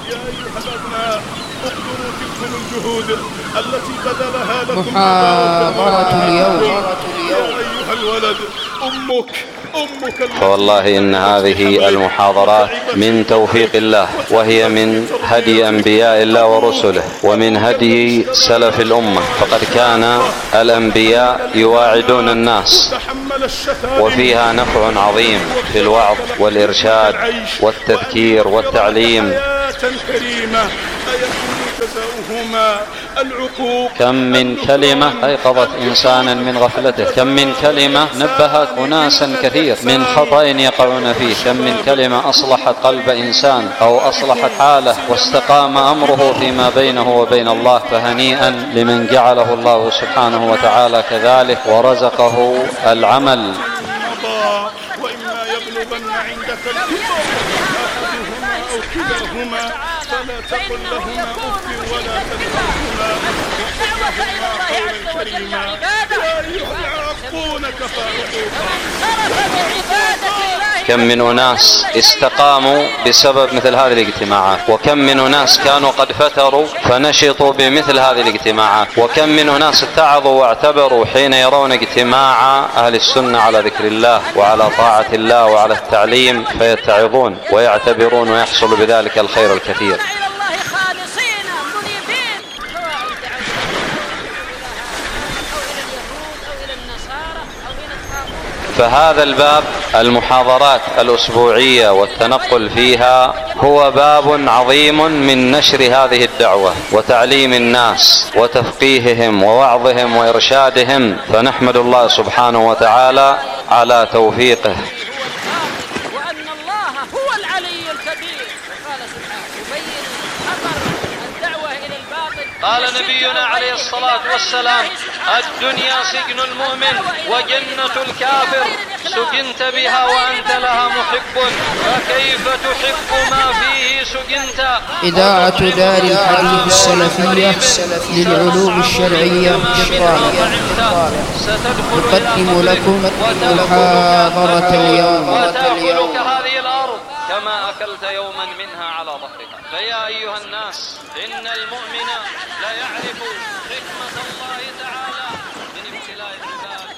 يا أيها الأبناء اقدروا تلكم الجهود التي بذلها لكم محاضرة اليوم. يا أيها الولد أمك فوالله إن هذه المحاضرات من توفيق الله، وهي من هدي أنبياء الله ورسله، ومن هدي سلف الأمة. فقد كان الأنبياء يواعدون الناس، وفيها نفع عظيم في الوعظ والإرشاد والتذكير والتعليم. كم من كلمة أيقظت إنسانا من غفلته، كم من كلمة نبهت أناسا كثير من خطأ يقعون فيه، كم من كلمة أصلحت قلب إنسان أو أصلحت حاله واستقام أمره فيما بينه وبين الله. فهنيئا لمن جعله الله سبحانه وتعالى كذلك ورزقه العمل. وإما يبلغن عندك الكبر أحدهما أو كلاهما فلا تقل لهما أف ولا تنهرهما وقل لهما قولا كريما. يا أيها العاقون كفاءكم. كم من أناس استقاموا بسبب مثل هذه الاجتماعات، وكم من أناس كانوا قد فتروا فنشطوا بمثل هذه الاجتماعات، وكم من أناس اتعظوا واعتبروا حين يرون اجتماع أهل السنة على ذكر الله وعلى طاعة الله وعلى التعليم فيتعظون ويعتبرون ويحصل بذلك الخير الكثير. فهذا الباب، المحاضرات الأسبوعية والتنقل فيها، هو باب عظيم من نشر هذه الدعوة وتعليم الناس وتفقيههم ووعظهم وإرشادهم. فنحمد الله سبحانه وتعالى على توفيقه. وأن الله هو العلي الكبير. قال سبحانه يبين أثر الدعوة إلى الباطل. قال نبينا عليه الصلاة والسلام: الدنيا سجن المؤمن وجنة الكافر، سجنت بها وأنت لها محب، فكيف تحب ما فيه سجنت. إذاعة دار الحديث السلفية للعلوم الشرعية تقدم لكم محاضرة اليوم. وتأكلك هذه الأرض كما أكلت يوما منها على ظهرها. فيا أيها الناس، إن المؤمن لا يعرف حكمة الله تعالى من ابتلاء العباد.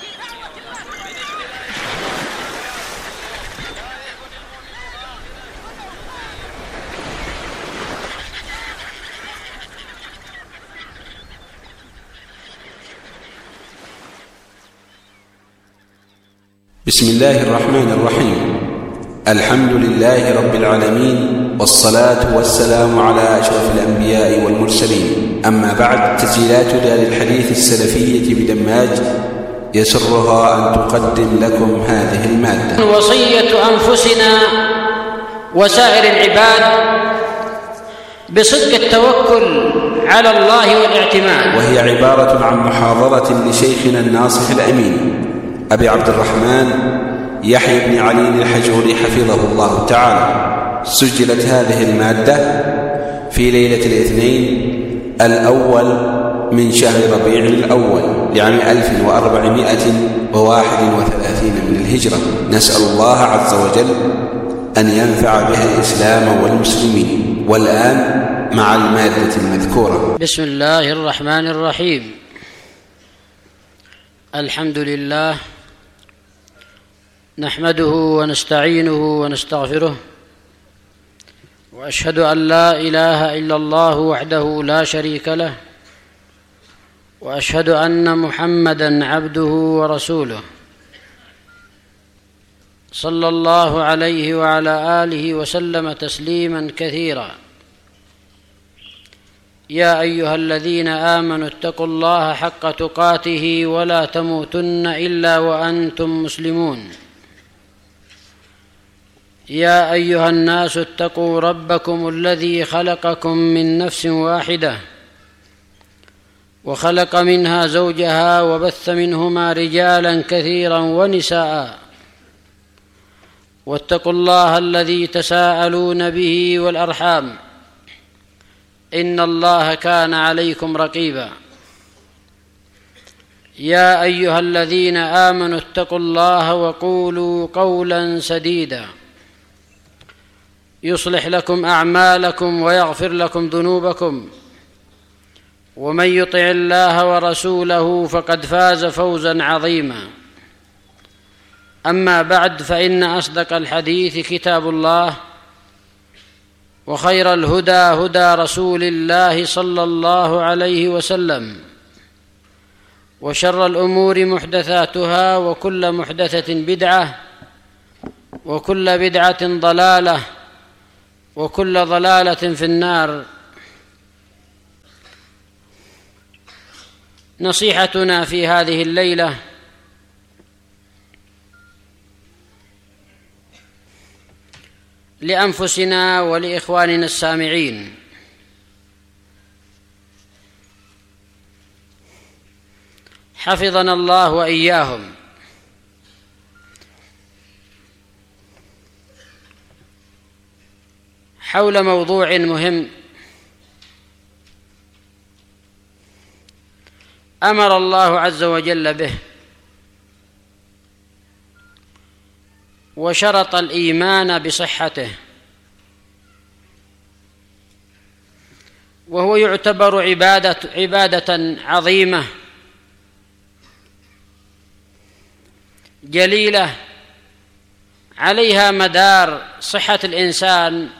بسم الله الرحمن الرحيم. الحمد لله رب العالمين، والصلاة والسلام على أشرف الأنبياء والمرسلين. أما بعد، تسجيلات دار الحديث السلفية بدماج يسرها أن تقدم لكم هذه المادة. وصية أنفسنا وسائر العباد بصدق التوكل على الله والاعتماد، وهي عبارة عن محاضرة لشيخنا الناصح الأمين أبي عبد الرحمن يحيى بن علي الحجوري حفظه الله تعالى. سجلت هذه المادة في ليلة الاثنين الأول من شهر ربيع الأول لعام 1431 من الهجرة. نسأل الله عز وجل أن ينفع بها الإسلام والمسلمين. والآن مع المادة المذكورة. بسم الله الرحمن الرحيم. الحمد لله نحمده ونستعينه ونستغفره، وأشهد أن لا إله إلا الله وحده لا شريك له، وأشهد أن محمدًا عبده ورسوله، صلى الله عليه وعلى آله وسلم تسليمًا كثيرا. يا أيها الذين آمنوا اتقوا الله حق تقاته ولا تموتن إلا وأنتم مسلمون. يا أيها الناس اتقوا ربكم الذي خلقكم من نفس واحدة وخلق منها زوجها وبث منهما رجالا كثيرا ونساء، واتقوا الله الذي تساءلون به والأرحام، إن الله كان عليكم رقيبا. يا أيها الذين آمنوا اتقوا الله وقولوا قولا سديدا يصلح لكم أعمالكم ويغفر لكم ذنوبكم، ومن يطع الله ورسوله فقد فاز فوزا عظيما. أما بعد، فإن أصدق الحديث كتاب الله، وخير الهدى هدى رسول الله صلى الله عليه وسلم، وشر الأمور محدثاتها، وكل محدثة بدعة، وكل بدعة ضلالة، وكل ضلالة في النار. نصيحتنا في هذه الليلة لأنفسنا ولإخواننا السامعين. حفظنا الله وإياهم. حول موضوع مهم أمر الله عز وجل به، وشرط الإيمان بصحته، وهو يعتبر عبادة عظيمة جليلة عليها مدار صحة الإنسان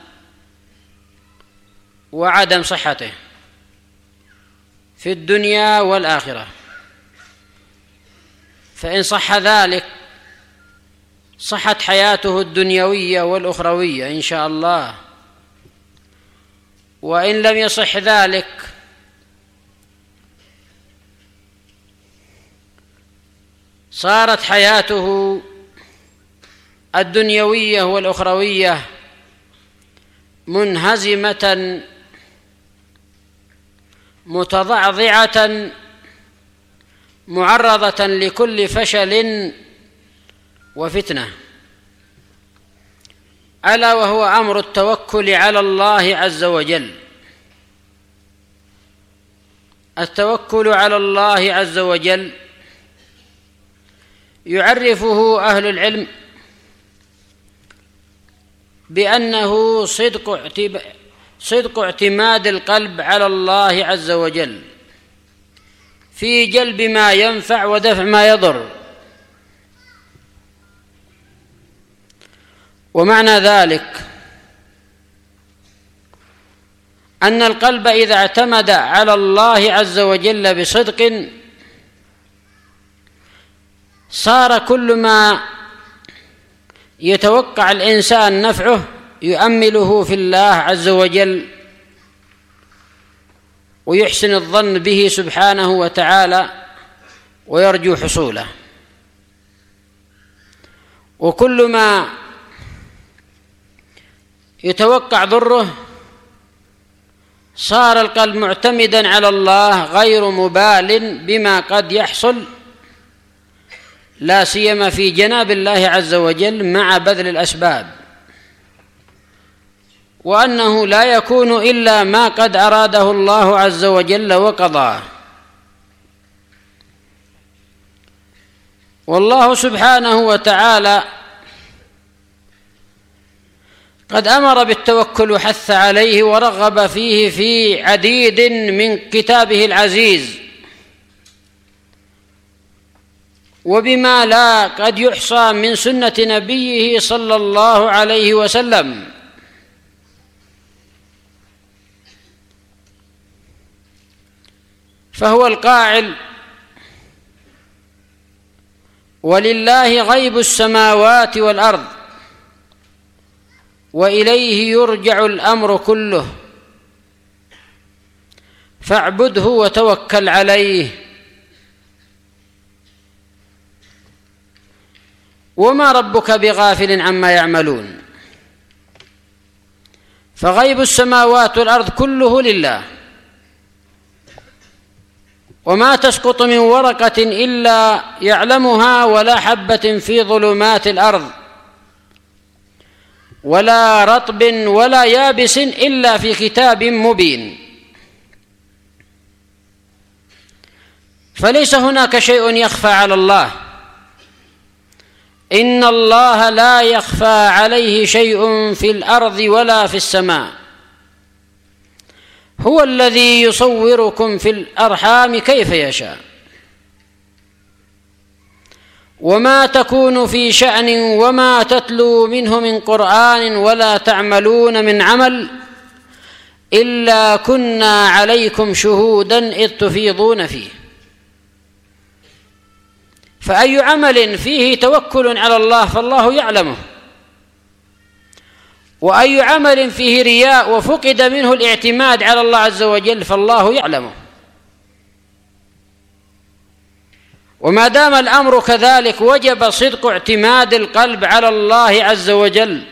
وعدم صحته في الدنيا والآخرة. فإن صح ذلك صحت حياته الدنيوية والأخروية إن شاء الله، وإن لم يصح ذلك صارت حياته الدنيوية والأخروية منهزمة متضعضعة معرضة لكل فشل وفتنة، ألا وهو أمر التوكل على الله عز وجل. التوكل على الله عز وجل يعرفه أهل العلم بأنه صدق اعتماد القلب على الله عز وجل في جلب ما ينفع ودفع ما يضر. ومعنى ذلك أن القلب إذا اعتمد على الله عز وجل بصدق صار كل ما يتوقع الإنسان نفعه يؤمله في الله عز وجل، ويحسن الظن به سبحانه وتعالى، ويرجو حصوله. وكل ما يتوقع ضره صار القلب معتمدا على الله غير مبال بما قد يحصل، لا سيما في جناب الله عز وجل مع بذل الأسباب، وأنه لا يكون إلا ما قد أراده الله عز وجل وقضاه. والله سبحانه وتعالى قد أمر بالتوكل وحث عليه ورغب فيه في عديد من كتابه العزيز، وبما لا قد يحصى من سنة نبيه صلى الله عليه وسلم. فهو القائل: ولله غيب السماوات والأرض وإليه يرجع الأمر كله فاعبده وتوكل عليه وما ربك بغافل عما يعملون. فغيب السماوات والأرض كله لله، وما تسقط من ورقة إلا يعلمها ولا حبة في ظلمات الأرض ولا رطب ولا يابس إلا في كتاب مبين. فليس هناك شيء يخفى على الله، إن الله لا يخفى عليه شيء في الأرض ولا في السماء هو الذي يصوركم في الأرحام كيف يشاء وما تكون في شأن وما تتلو منه من قرآن ولا تعملون من عمل إلا كنا عليكم شهودا إذ تفيضون فيه. فأي عمل فيه توكل على الله فالله يعلمه، وأي عمل فيه رياء وفقد منه الاعتماد على الله عز وجل فالله يعلمه. وما دام الأمر كذلك وجب صدق اعتماد القلب على الله عز وجل.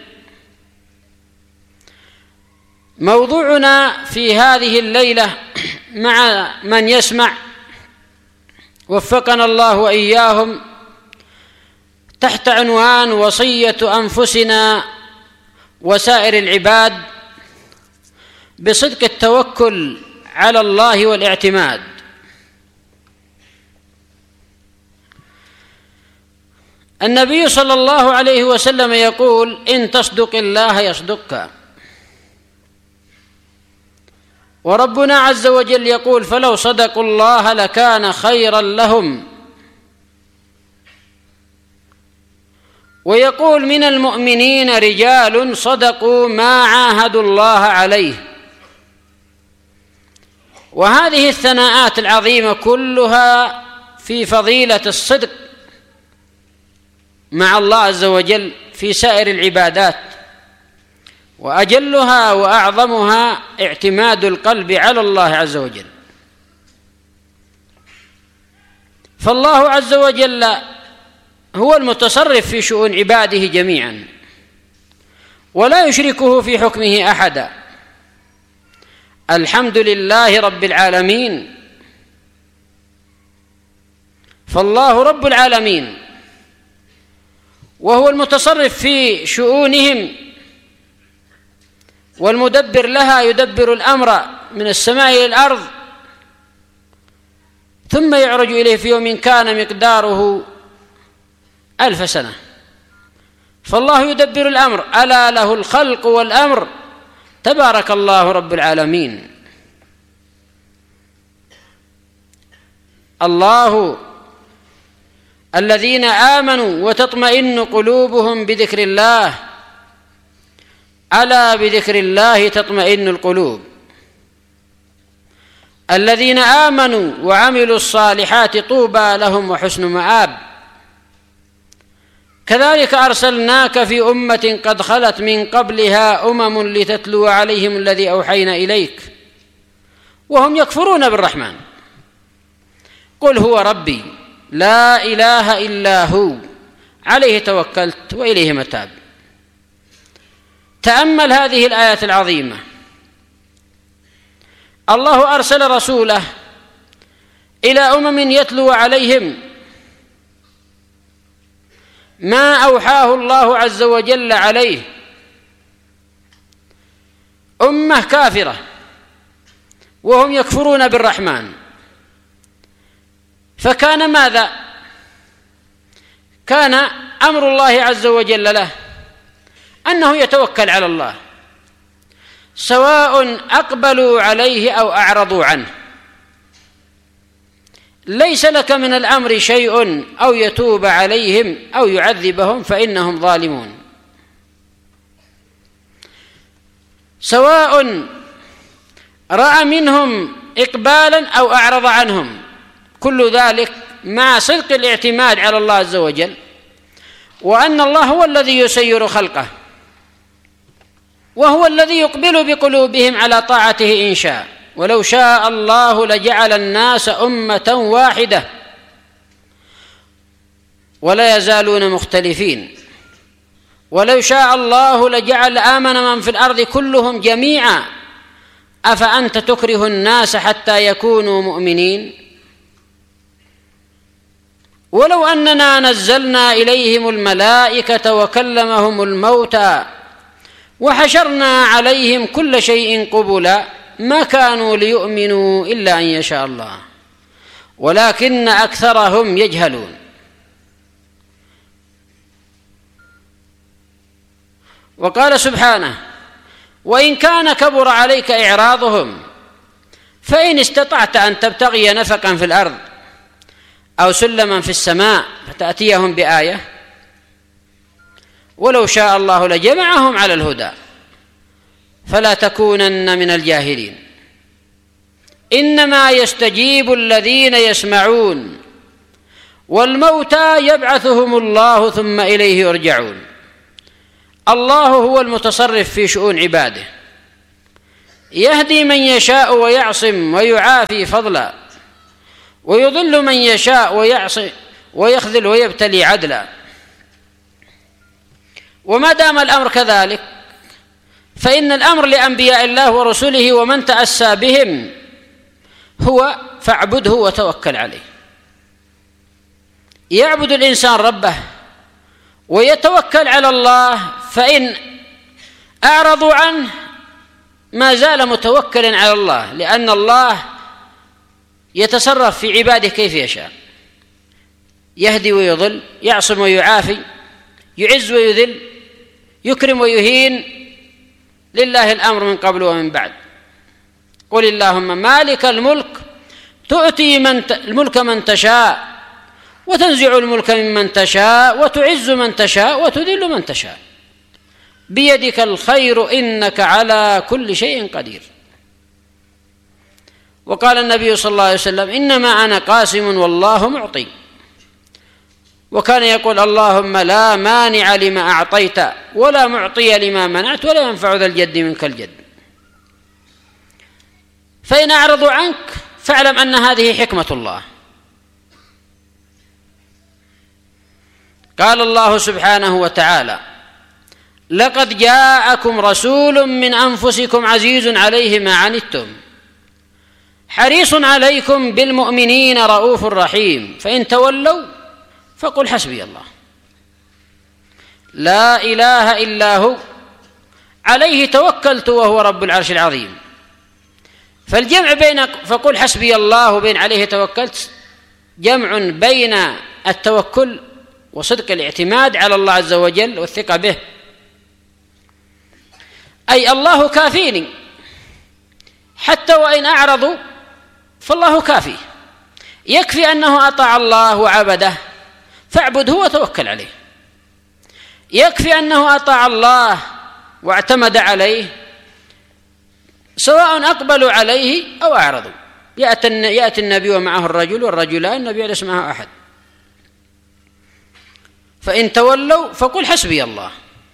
موضوعنا في هذه الليلة مع من يسمع وفقنا الله وإياهم تحت عنوان وصية أنفسنا وسائر العباد بصدق التوكل على الله والاعتماد. النبي صلى الله عليه وسلم يقول: إن تصدق الله يصدقك. وربنا عز وجل يقول: فلو صدقوا الله لكان خيرا لهم. ويقول: من المؤمنين رجال صدقوا ما عاهدوا الله عليه. وهذه الثناءات العظيمة كلها في فضيلة الصدق مع الله عز وجل في سائر العبادات، وأجلها وأعظمها اعتماد القلب على الله عز وجل. فالله عز وجل هو المتصرف في شؤون عباده جميعا، ولا يشركه في حكمه أحدا. الحمد لله رب العالمين. فالله رب العالمين، وهو المتصرف في شؤونهم والمدبر لها، يدبر الأمر من السماء إلى الأرض ثم يعرج إليه في يوم كان مقداره 1000 سنة. فالله يدبر الأمر، ألا له الخلق والأمر، تبارك الله رب العالمين. الله الذين آمنوا وتطمئن قلوبهم بذكر الله، ألا بذكر الله تطمئن القلوب. الذين آمنوا وعملوا الصالحات طوبى لهم وحسن مآب. كذلك أرسلناك في أمة قد خلت من قبلها لتتلو عليهم الذي أوحينا إليك وهم يكفرون بالرحمن. قل هو ربي لا إله إلا هو عليه توكلت وإليه متاب. تأمل هذه الآيات العظيمة. الله أرسل رسوله إلى يتلو عليهم ما أوحاه الله عز وجل عليه. أمة كافرة وهم يكفرون بالرحمن، فكان ماذا؟ كان أمر الله عز وجل له أنه يتوكل على الله، سواء أقبلوا عليه أو أعرضوا عنه. ليس لك من الأمر شيء، أو يتوب عليهم أو يعذبهم فإنهم ظالمون. سواء رأى منهم إقبالا أو أعرض عنهم، كل ذلك مع صدق الاعتماد على الله عز وجل، وأن الله هو الذي يسير خلقه، وهو الذي يقبل بقلوبهم على طاعته إن شاء. ولو شاء الله لجعل الناس أمة واحدة ولا يزالون مختلفين. ولو شاء الله لجعل آمن من في الأرض كلهم جميعا أفأنت تكره الناس حتى يكونوا مؤمنين. ولو أننا نزلنا إليهم الملائكة وكلمهم الموتى وحشرنا عليهم كل شيء قبلا ما كانوا ليؤمنوا إلا أن يشاء الله ولكن أكثرهم يجهلون. وقال سبحانه: وإن كان كبر عليك إعراضهم فإن استطعت أن تبتغي نفقا في الأرض أو سلما في السماء فتأتيهم بآية ولو شاء الله لجمعهم على الهدى فلا تكونن من الجاهلين إنما يستجيب الذين يسمعون والموتى يبعثهم الله ثم إليه يرجعون. الله هو المتصرف في شؤون عباده، يهدي من يشاء ويعصم ويعافي فضلا، ويضل من يشاء ويعصي ويخذل ويبتلي عدلا. وما دام الأمر كذلك فإن الأمر لأنبياء الله ورسله ومن تأسى بهم هو فاعبده وتوكل عليه. يعبد الإنسان ربه ويتوكل على الله، فإن أعرضوا عنه ما زال متوكلا على الله، لأن الله يتصرف في عباده كيف يشاء، يهدي ويضل، يعصم ويعافي، يعز ويذل، يكرم ويهين، لله الأمر من قبل ومن بعد. قل اللهم مالك الملك تؤتي الملك من تشاء وتنزع الملك ممن تشاء وتعز من تشاء وتذل من تشاء بيدك الخير إنك على كل شيء قدير. وقال النبي صلى الله عليه وسلم: إنما أنا قاسم والله معطي. وكان يقول: اللهم لا مانع لما أعطيت ولا معطي لما منعت ولا ينفع ذا الجد منك الجد. فإن أعرضوا عنك فاعلم أن هذه حكمة الله. قال الله سبحانه وتعالى: لقد جاءكم رسول من أنفسكم عزيز عليه ما عنتم حريص عليكم بالمؤمنين رؤوف رحيم فإن تولوا فقل حسبي الله لا إله إلا هو عليه توكلت وهو رب العرش العظيم. فالجمع بين فقل حسبي الله وبين عليه توكلت جمع بين التوكل وصدق الاعتماد على الله عز وجل والثقة به، أي الله كافيني حتى وإن أعرضوا فالله كافي، يكفي أنه أطاع الله وعبده فاعبده وتوكل عليه، يكفي أنه أطاع الله واعتمد عليه سواء أقبلوا عليه أو أعرضوا. يأتي النبي ومعه الرجل والرجلان، النبي ليس معه أحد. فإن تولوا فقل حسبي الله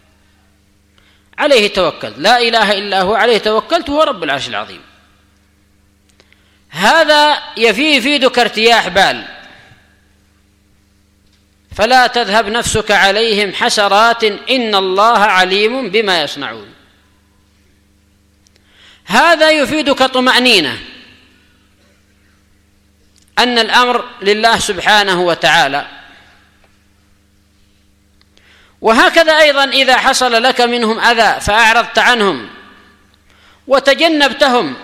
عليه توكلت لا إله إلا هو عليه توكلت وهو رب العرش العظيم. هذا يفيدك ارتياح بال، فلا تذهب نفسك عليهم حسرات إن الله عليم بما يصنعون. هذا يفيدك طمأنينة أن الأمر لله سبحانه وتعالى. وهكذا أيضا إذا حصل لك منهم أذى فأعرضت عنهم وتجنبتهم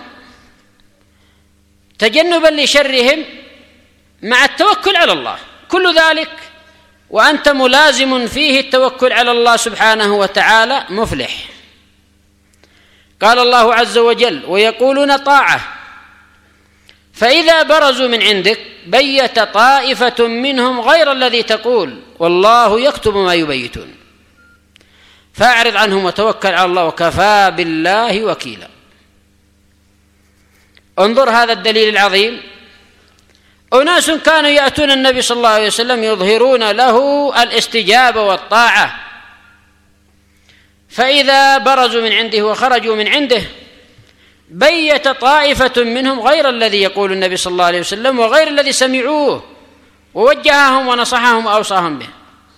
تجنبا لشرهم مع التوكل على الله، كل ذلك وأنت ملازم فيه التوكل على الله سبحانه وتعالى مفلح. قال الله عز وجل: ويقولون طاعة فإذا برزوا من عندك بيت طائفة منهم غير الذي تقول والله يكتب ما يبيتون فأعرض عنهم وتوكل على الله وكفى بالله وكيلا. انظر هذا الدليل العظيم. أناس كانوا يأتون النبي صلى الله عليه وسلم يظهرون له الاستجابة والطاعة، فإذا برزوا من عنده وخرجوا من عنده بيت طائفة منهم غير الذي يقول النبي صلى الله عليه وسلم وغير الذي سمعوه ووجههم ونصحهم وأوصاهم به.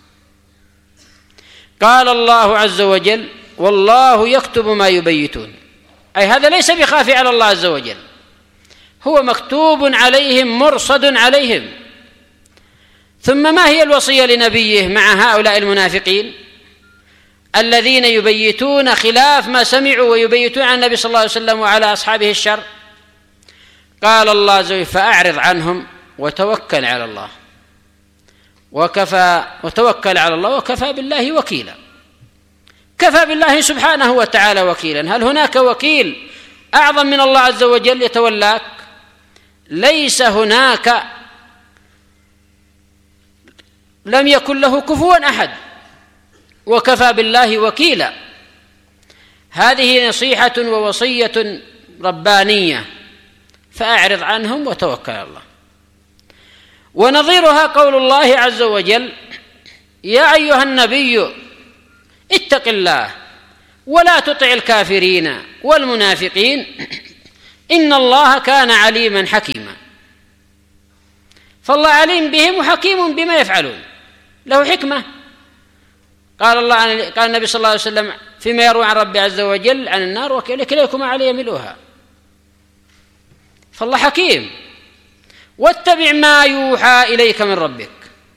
قال الله عز وجل: والله يكتب ما يبيتون، أي هذا ليس بخافي على الله عز وجل، هو مكتوب عليهم مرصد عليهم. ثم ما هي الوصية لنبيه مع هؤلاء المنافقين الذين يبيتون خلاف ما سمعوا ويبيتون عن النبي صلى الله عليه وسلم وعلى أصحابه الشر؟ قال الله عز وجل: فأعرض عنهم وتوكل على الله وتوكل على الله وكفى بالله وكيلا. كفى بالله سبحانه وتعالى وكيلا. هل هناك وكيل أعظم من الله عز وجل يتولاك؟ ليس هناك، لم يكن له كفوا أحد، وكفى بالله وكيلا. هذه نصيحة ووصية ربانية، فأعرض عنهم وتوكل على الله. ونظيرها قول الله عز وجل: يا أيها النبي اتق الله ولا تطع الكافرين والمنافقين إن الله كان عليما حكيما. فالله عليم بهم وحكيم بما يفعلون، له حكمة. قال النبي صلى الله عليه وسلم فيما يروى عن ربي عز وجل عن النار: وكليكما علي ملؤها. فالله حكيم. واتبع ما يوحى إليك من ربك،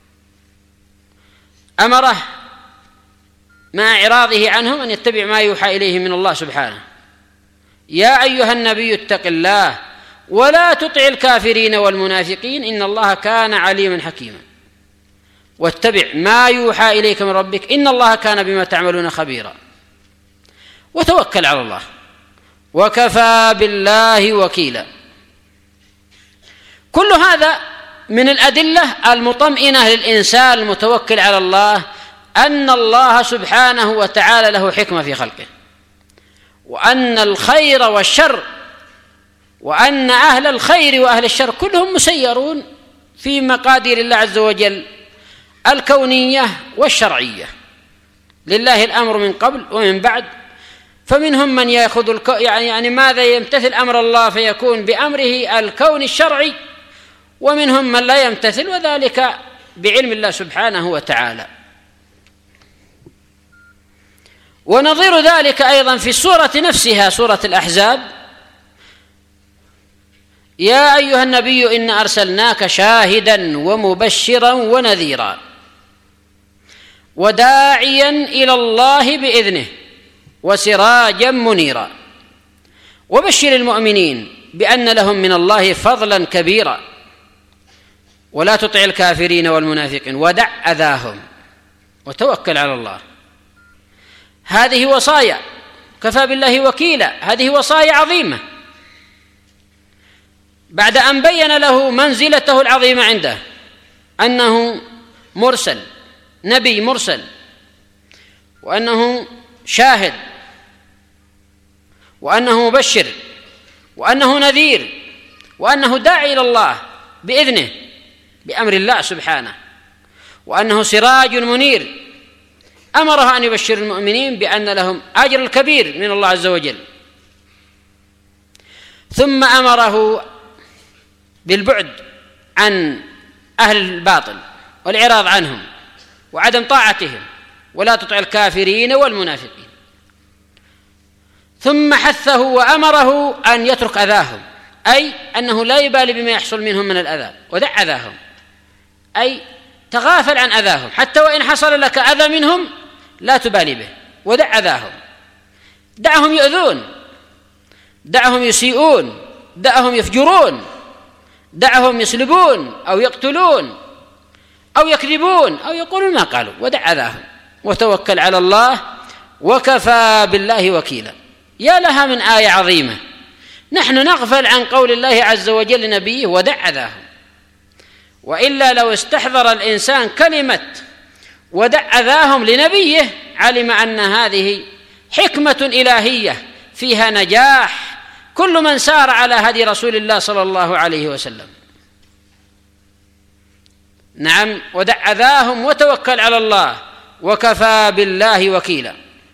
أمره مع إعراضه عنهم أن يتبع ما يوحى إليه من الله سبحانه. يا أيها النبي اتق الله ولا تطع الكافرين والمنافقين إن الله كان عليما حكيما. واتبع ما يوحى إليك من ربك إن الله كان بما تعملون خبيرا. وتوكل على الله وكفى بالله وكيلا. كل هذا من الأدلة المطمئنة للإنسان المتوكل على الله أن الله سبحانه وتعالى له حكمة في خلقه، وأن الخير والشر، وأن أهل الخير وأهل الشر كلهم مسيرون في مقادير الله عز وجل الكونية والشرعية. لله الأمر من قبل ومن بعد، فمنهم من يأخذ يعني ماذا يمتثل أمر الله فيكون بأمره الكون الشرعي، ومنهم من لا يمتثل، وذلك بعلم الله سبحانه وتعالى. ونظير ذلك أيضا في السورة نفسها، سورة الأحزاب: يا أيها النبي إنا أرسلناك شاهدا ومبشرا ونذيرا وداعيا إلى الله بإذنه وسراجا منيرا وبشر المؤمنين بأن لهم من الله فضلا كبيرا ولا تطع الكافرين والمنافقين ودع أذاهم وتوكل على الله. هذه وصايا، كفى بالله وكيلا، هذه وصايا عظيمة. بعد أن بين له منزلته العظيمة عنده، أنه مرسل، نبي مرسل، وأنه شاهد، وأنه مبشر، وأنه نذير، وأنه داعي إلى الله بإذنه بأمر الله سبحانه، وأنه سراج منير، أمره أن يبشر المؤمنين بأن لهم أجر الكبير من الله عز وجل. ثم أمره بالبعد عن أهل الباطل والإعراض عنهم وعدم طاعتهم، ولا تطع الكافرين والمنافقين. ثم حثه وأمره أن يترك أذاهم، أي أنه لا يبالي بما يحصل منهم من الأذى، ودع أذاهم، أي تغافل عن أذاهم، حتى وإن حصل لك أذى منهم لا تبالي به، ودع أذاهم. دعهم يؤذون، دعهم يسيئون، دعهم يفجرون، دعهم يسلبون أو يقتلون أو يكذبون أو يقولون ما قالوا، ودع أذاهم وتوكل على الله وكفى بالله وكيلا. يا لها من آية عظيمة. نحن نغفل عن قول الله عز وجل لنبيه ودع أذاهم، وإلا لو استحضر الإنسان كلمة ودع أذاهم لنبيه علم أن هذه حكمة إلهية فيها نجاح كل من سار على هدي رسول الله صلى الله عليه وسلم. نعم، ودع أذاهم وتوكل على الله وكفى بالله وكيلا.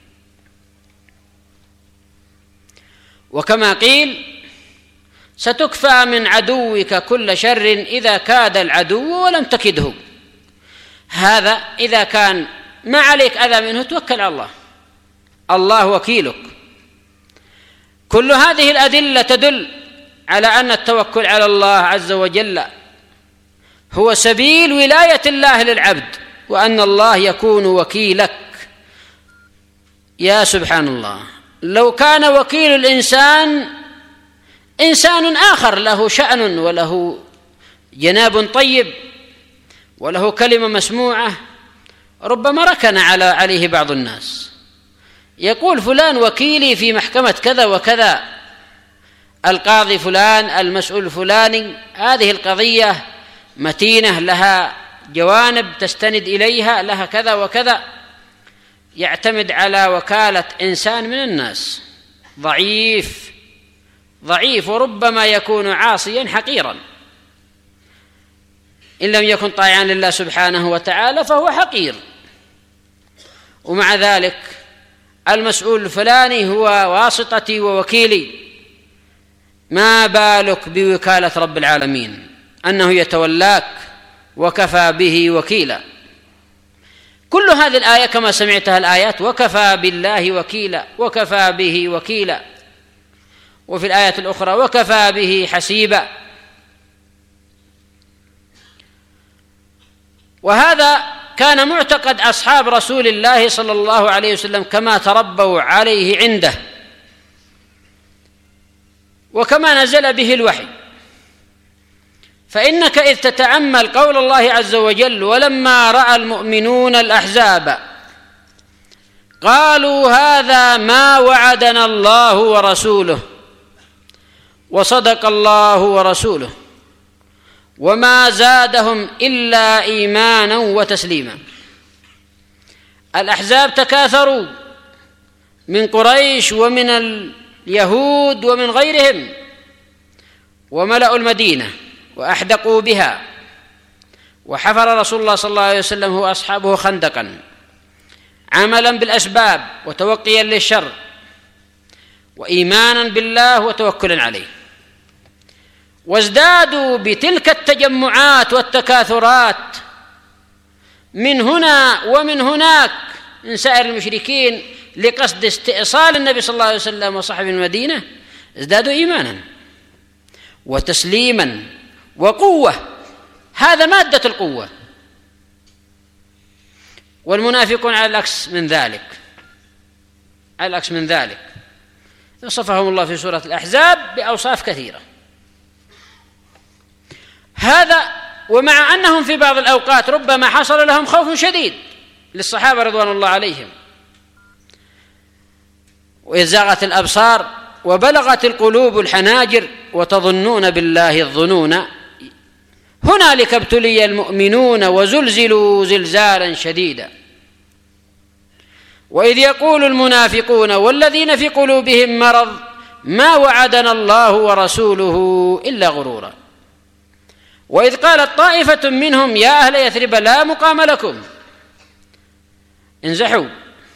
وكما قيل: ستكفى من عدوك كل شر إذا كاد العدو ولم تكده. هذا إذا كان ما عليك أذى منه توكل على الله، الله وكيلك. كل هذه الأدلة تدل على أن التوكل على الله عز وجل هو سبيل ولاية الله للعبد، وأن الله يكون وكيلك. يا سبحان الله، لو كان وكيل الإنسان إنسان آخر له شأن وله جناب طيب وله كلمة مسموعة، ربما ركن عليه بعض الناس، يقول فلان وكيلي في محكمة كذا وكذا، القاضي فلان، المسؤول فلاني، هذه القضية متينة لها جوانب تستند إليها، لها كذا وكذا، يعتمد على وكالة إنسان من الناس ضعيف وربما يكون عاصيا حقيرا، إن لم يكن طائعا لله سبحانه وتعالى فهو حقير. ومع ذلك المسؤول الفلاني هو واسطتي ووكيلي، ما بالك بوكالة رب العالمين أنه يتولاك وكفى به وكيلا. كل هذه الآية كما سمعتها الآيات وكفى بالله وكيلا، وكفى به وكيلا، وفي الآية الأخرى وكفى به حسيبا. وهذا كان معتقد أصحاب رسول الله صلى الله عليه وسلم كما تربوا عليه عنده وكما نزل به الوحي. فإنك إذ تتأمل قول الله عز وجل: ولما رأى المؤمنون الأحزاب قالوا هذا ما وعدنا الله ورسوله وصدق الله ورسوله وما زادهم إلا إيمانا وتسليما. الأحزاب تكاثروا من قريش ومن اليهود ومن غيرهم، وملأوا المدينة وأحدقوا بها، وحفر رسول الله صلى الله عليه وسلم هو أصحابه خندقا عملا بالأسباب وتوقيا للشر وإيمانا بالله وتوكلا عليه، وازدادوا بتلك التجمعات والتكاثرات من هنا ومن هناك من سائر المشركين لقصد استئصال النبي صلى الله عليه وسلم وصحبه المدينة، ازدادوا إيمانا وتسليما وقوة. هذا مادة القوة. والمنافقون على العكس من ذلك وصفهم الله في سورة الأحزاب بأوصاف كثيرة. هذا ومع أنهم في بعض الأوقات ربما حصل لهم خوف شديد للصحابة رضوان الله عليهم، وإذ زاغت الأبصار وبلغت القلوب الحناجر وتظنون بالله الظنون هنالك ابتلي المؤمنون وزلزلوا زلزالا شديدا. وإذ يقول المنافقون والذين في قلوبهم مرض ما وعدنا الله ورسوله إلا غرورا. وإذ قالت طائفة منهم يا أهل يثرب لا مقام لكم انزحوا،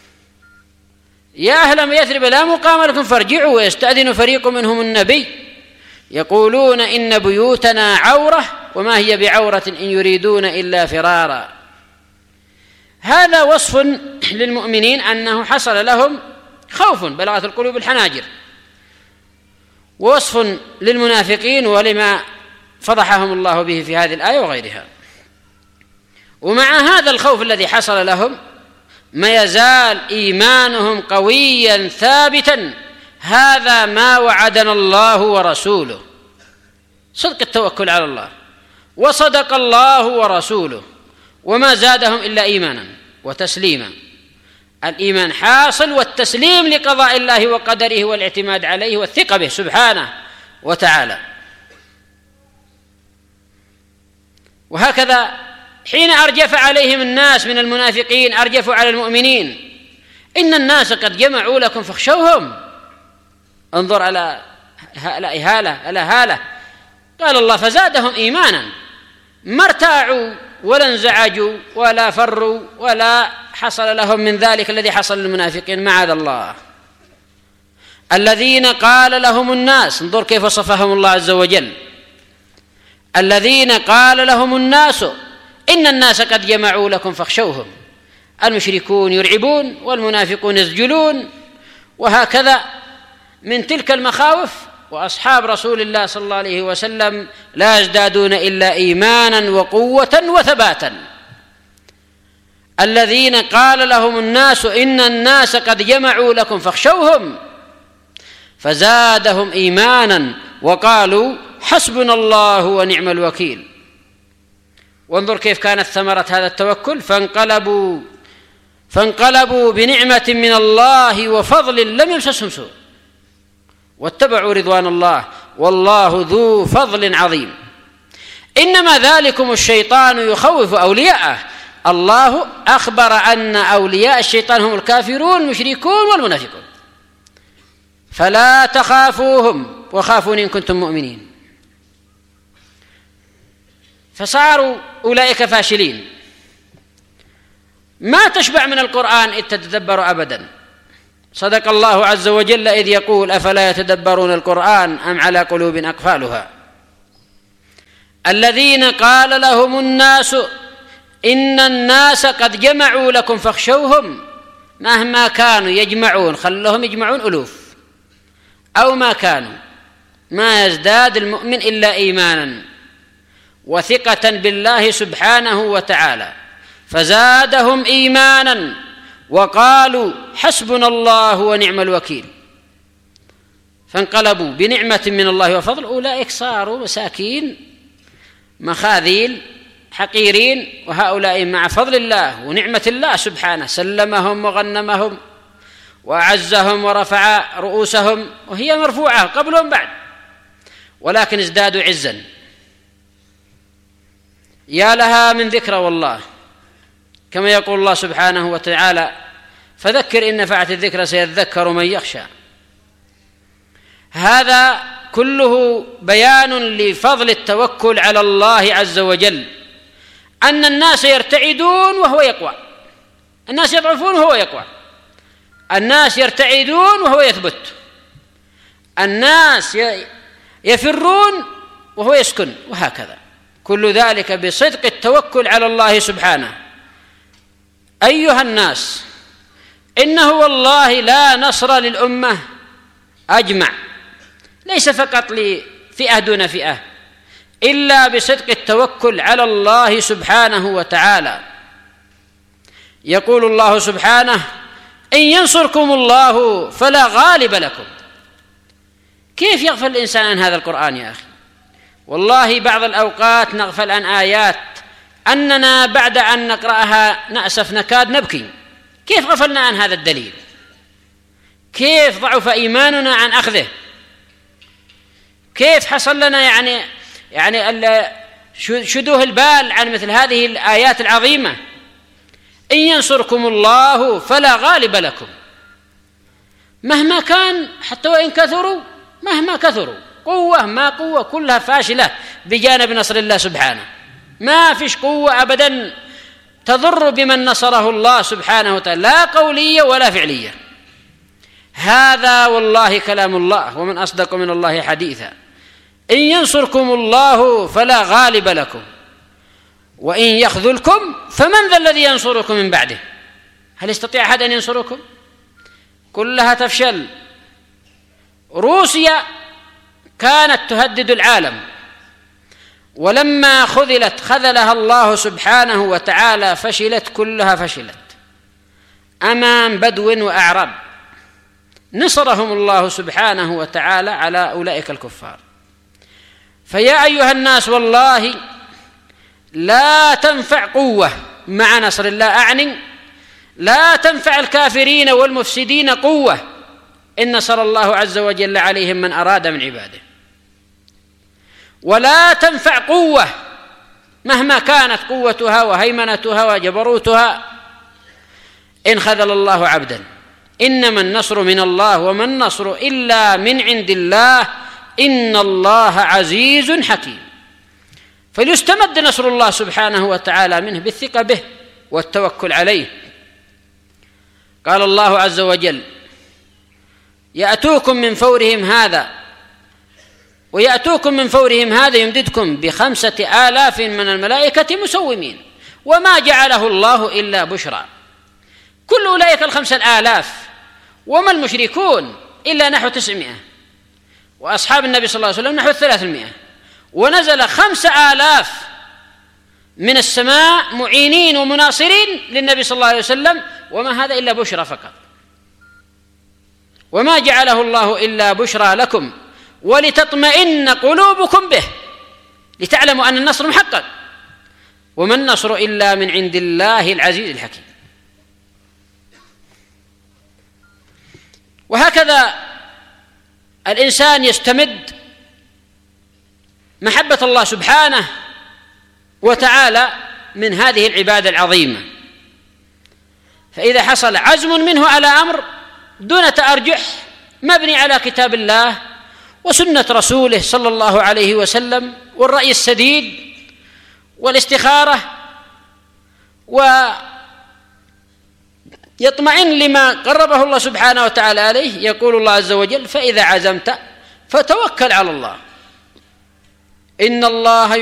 يا أهل يثرب لا مقام لكم فارجعوا، ويستأذن فريق منهم النبي يقولون إن بيوتنا عورة وما هي بعورة إن يريدون إلا فرارا. هذا وصف للمؤمنين أنه حصل لهم خوف بلغت القلوب الحناجر، ووصف للمنافقين ولما فضحهم الله به في هذه الآية وغيرها. ومع هذا الخوف الذي حصل لهم ما يزال إيمانهم قويا ثابتا، هذا ما وعدنا الله ورسوله، صدق التوكل على الله، وصدق الله ورسوله، وما زادهم إلا إيمانا وتسليما. الإيمان حاصل، والتسليم لقضاء الله وقدره والاعتماد عليه والثقة به سبحانه وتعالى. وهكذا حين أرجف عليهم الناس من المنافقين أرجفوا على المؤمنين: إن الناس قد جمعوا لكم فاخشوهم. انظر على هالة قال الله فزادهم إيمانا، ما ارتاعوا ولا انزعجوا ولا فروا ولا حصل لهم من ذلك الذي حصل للمنافقين معاذ الله. الذين قال لهم الناس، انظر كيف وصفهم الله عز وجل: الذين قال لهم الناس إن الناس قد جمعوا لكم فاخشوهم. المشركون يرعبون والمنافقون يسجلون، وهكذا من تلك المخاوف. وأصحاب رسول الله صلى الله عليه وسلم لا يزدادون إلا إيمانا وقوة وثباتا. الذين قال لهم الناس إن الناس قد جمعوا لكم فاخشوهم فزادهم إيمانا وقالوا حسبنا الله ونعم الوكيل. وانظر كيف كانت ثمرة هذا التوكل: فانقلبوا فانقلبوا بنعمة من الله وفضل لم يمسسهم سوء واتبعوا رضوان الله والله ذو فضل عظيم. إنما ذلكم الشيطان يخوف أولياءه. الله أخبر أن أولياء الشيطان هم الكافرون المشركون والمنافقون، فلا تخافوهم وخافوني إن كنتم مؤمنين. فصاروا أولئك فاشلين، ما تشبع من القرآن إذ تتدبر أبدا. صدق الله عز وجل إذ يقول أفلا يتدبرون القرآن أم على قلوب أقفالها. الذين قال لهم الناس إن الناس قد جمعوا لكم فاخشوهم. مهما كانوا يجمعون، خلهم يجمعون ألوف أو ما كانوا، ما يزداد المؤمن إلا إيمانا وثقة بالله سبحانه وتعالى، فزادهم إيمانا وقالوا حسبنا الله ونعم الوكيل. فانقلبوا بنعمة من الله وفضل. أولئك صاروا مساكين مخاذيل حقيرين، وهؤلاء مع فضل الله ونعمة الله سبحانه سلمهم وغنمهم وأعزهم ورفع رؤوسهم، وهي مرفوعة قبلهم بعد، ولكن ازدادوا عزا. يا لها من ذكرى والله، كما يقول الله سبحانه وتعالى فذكر إن نفعت الذكرى سيذكر من يخشى. هذا كله بيان لفضل التوكل على الله عز وجل، أن الناس يرتعدون وهو يقوى، الناس يضعفون وهو يقوى، الناس يرتعدون وهو يثبت، الناس يفرون وهو يسكن، وهكذا كل ذلك بصدق التوكل على الله سبحانه. أيها الناس، إنه والله لا نصر للأمة أجمع، ليس فقط لفئة دون فئة، إلا بصدق التوكل على الله سبحانه وتعالى. يقول الله سبحانه إن ينصركم الله فلا غالب لكم. كيف يغفل الإنسان عن هذا القرآن يا أخي؟ والله بعض الأوقات نغفل عن آيات أننا بعد أن نقرأها نأسف نكاد نبكي. كيف غفلنا عن هذا الدليل؟ كيف ضعف إيماننا عن أخذه؟ كيف حصل لنا يعني شدوه البال عن مثل هذه الآيات العظيمة؟ إن ينصركم الله فلا غالب لكم. مهما كان، حتى وإن كثروا، مهما كثروا، قوة ما قوة كلها فاشلة بجانب نصر الله سبحانه. ما فيش قوة أبدا تضر بمن نصره الله سبحانه وتعالى، لا قولية ولا فعلية. هذا والله كلام الله، ومن أصدق من الله حديثا. إن ينصركم الله فلا غالب لكم وإن يخذلكم فمن ذا الذي ينصركم من بعده؟ هل يستطيع أحد أن ينصركم؟ كلها تفشل. روسيا كانت تهدد العالم، ولما خذلها الله سبحانه وتعالى فشلت، كلها فشلت أمام بدو وأعراب. نصرهم الله سبحانه وتعالى على أولئك الكفار. فيا أيها الناس، والله لا تنفع قوة مع نصر الله، أعني لا تنفع الكافرين والمفسدين قوة إن نصر الله عز وجل عليهم من أراد من عباده. ولا تنفع قوة مهما كانت قوتها وهيمنتها وجبروتها إن خذل الله عبدا. إنما النصر من الله وما النصر إلا من عند الله إن الله عزيز حكيم. فليستمد نصر الله سبحانه وتعالى منه بالثقة به والتوكل عليه. قال الله عز وجل يأتوكم من فورهم هذا ويأتوكم من فورهم هذا يمددكم ب5,000 من الملائكة مسومين وما جعله الله إلا بشرى. كل أولئك 5,000 وما المشركون إلا نحو 900، وأصحاب النبي صلى الله عليه وسلم نحو 300، ونزل 5,000 من السماء معينين ومناصرين للنبي صلى الله عليه وسلم، وما هذا إلا بشرى فقط. وما جعله الله إلا بشرى لكم ولتطمئن قلوبكم به، لتعلموا أن النصر محقق. وما النصر إلا من عند الله العزيز الحكيم. وهكذا الإنسان يستمد محبة الله سبحانه وتعالى من هذه العبادة العظيمة. فإذا حصل عزم منه على أمر دون تأرجح مبني على كتاب الله وسنة رسوله صلى الله عليه وسلم والرأي السديد والاستخارة، ويطمئن لما قربه الله سبحانه وتعالى عليه، يقول الله عز وجل: فإذا عزمت فتوكل على الله إن الله